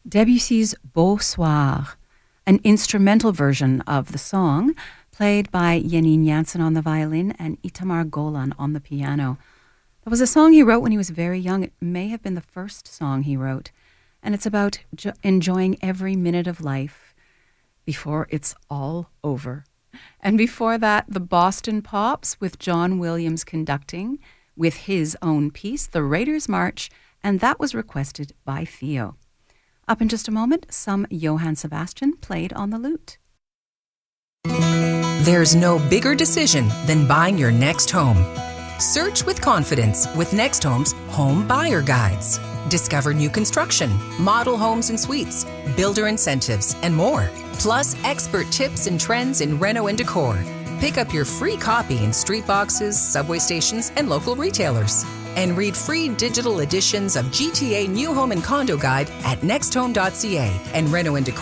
Debussy's Beau Soir, an instrumental version of the song played by Janine Jansen on the violin and Itamar Golan on the piano. It was a song he wrote when he was very young. It may have been the first song he wrote, and it's about enjoying every minute of life before it's all over. And before that, the Boston Pops with John Williams conducting with his own piece, The Raiders March, and that was requested by Theo. Up in just a moment, some Johann Sebastian played on the lute. There's no bigger decision than buying your next home. Search with confidence with Next Home's Home Buyer Guides. Discover new construction, model homes and suites, builder incentives, and more. Plus, expert tips and trends in reno and decor. Pick up your free copy in street boxes, subway stations, and local retailers. And read free digital editions of GTA New Home and Condo Guide at nexthome.ca and Reno and Decor